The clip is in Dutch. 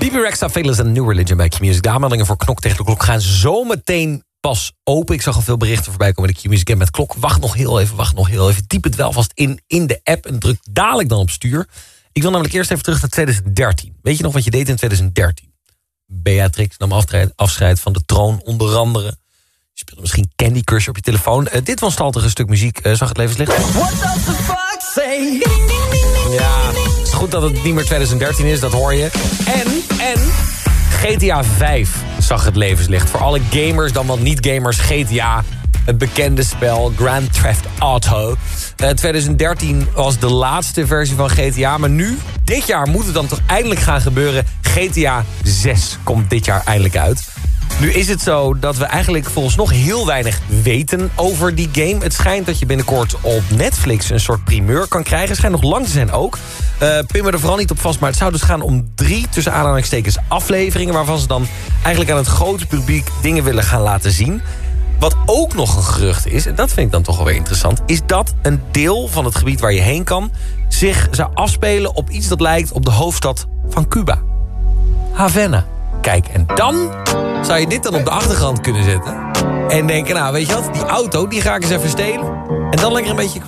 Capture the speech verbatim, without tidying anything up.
Bibi Rexha, Faithless en New Religion bij Q-Music. De aanmeldingen voor Knok tegen de Klok gaan zo meteen pas open. Ik zag al veel berichten voorbij komen in de Q-Music met Klok. Wacht nog heel even, wacht nog heel even. Typ het wel vast in, in de app en druk dadelijk dan op stuur. Ik wil namelijk eerst even terug naar twintig dertien. Weet je nog wat je deed in twintig dertien? Beatrix nam afscheid, afscheid van de troon, onder andere. Je speelde misschien Candy Crush op je telefoon. Uh, dit wanstaltige stuk muziek uh, zag het levenslicht. What does the fuck say? Ja, het is goed dat het niet meer twintig dertien is, dat hoor je. En, en... G T A vijf zag het levenslicht. Voor alle gamers, dan wel niet-gamers, G T A, het bekende spel Grand Theft Auto. Uh, twintig dertien was de laatste versie van G T A, maar nu, dit jaar, moet het dan toch eindelijk gaan gebeuren. G T A zes komt dit jaar eindelijk uit. Nu is het zo dat we eigenlijk volgens nog heel weinig weten over die game. Het schijnt dat je binnenkort op Netflix een soort primeur kan krijgen. Het schijnt nog lang te zijn ook. Uh, pin me er vooral niet op vast, maar het zou dus gaan om drie, tussen aanhalingstekens, afleveringen, waarvan ze dan eigenlijk aan het grote publiek dingen willen gaan laten zien. Wat ook nog een gerucht is, en dat vind ik dan toch wel weer interessant, is dat een deel van het gebied waar je heen kan zich zou afspelen op iets dat lijkt op de hoofdstad van Cuba. Havana. Kijk, en dan zou je dit dan op de achtergrond kunnen zetten. En denken, nou, weet je wat, die auto, die ga ik eens even stelen. En dan lekker een beetje